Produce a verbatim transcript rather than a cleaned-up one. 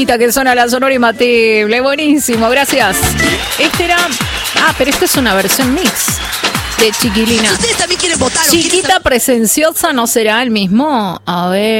temita que suena la Sonora Imbatible. Buenísimo, gracias. Este era... Ah, pero esta es una versión mix de Chiquilina. Si ustedes también quieren votar. Chiquita quieren... Presenciosa, ¿no será el mismo? A ver...